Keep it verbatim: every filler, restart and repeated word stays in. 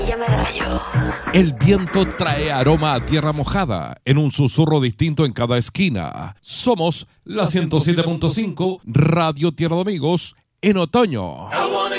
Ya me daño. El viento trae aroma a tierra mojada, en un susurro distinto en cada esquina. Somos la ciento siete punto cinco Radio Tierra de Amigos en otoño.